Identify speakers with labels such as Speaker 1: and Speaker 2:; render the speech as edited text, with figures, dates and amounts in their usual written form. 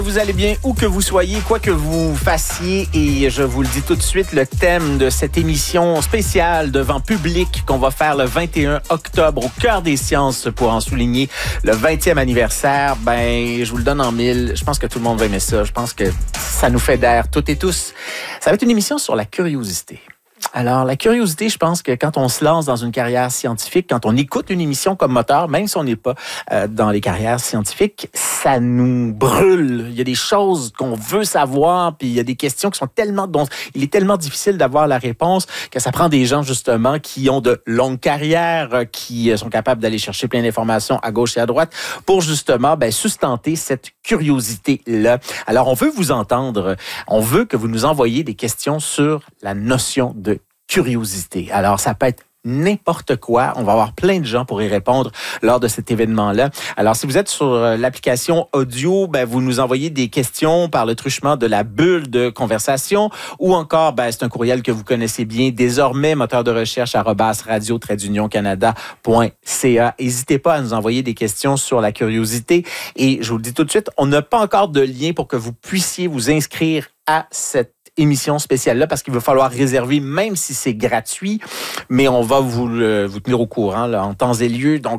Speaker 1: Vous allez bien où que vous soyez, quoi que vous fassiez, et je vous le dis tout de suite, le thème de cette émission spéciale devant public qu'on va faire le 21 octobre au Cœur des Sciences pour en souligner le 20e anniversaire, je vous le donne en mille. Je pense que tout le monde va aimer ça. Je pense que ça nous fédère toutes et tous. Ça va être une émission sur la curiosité. Alors, la curiosité, je pense que quand on se lance dans une carrière scientifique, quand on écoute une émission comme moteur, même si on n'est pas dans les carrières scientifiques, ça nous brûle. Il y a des choses qu'on veut savoir, puis il y a des questions qui sont dont il est tellement difficile d'avoir la réponse que ça prend des gens, justement, qui ont de longues carrières, qui sont capables d'aller chercher plein d'informations à gauche et à droite pour, justement, sustenter cette curiosité-là. Alors, on veut vous entendre. On veut que vous nous envoyiez des questions sur la notion de curiosité. Alors, ça peut être n'importe quoi. On va avoir plein de gens pour y répondre lors de cet événement-là. Alors, si vous êtes sur l'application audio, vous nous envoyez des questions par le truchement de la bulle de conversation ou encore, c'est un courriel que vous connaissez bien désormais, moteur de recherche @radio-canada.ca. N'hésitez pas à nous envoyer des questions sur la curiosité. Et je vous le dis tout de suite, on n'a pas encore de lien pour que vous puissiez vous inscrire à cette émission spéciale-là, parce qu'il va falloir réserver, même si c'est gratuit, mais on va vous tenir au courant là, en temps et lieu. Donc,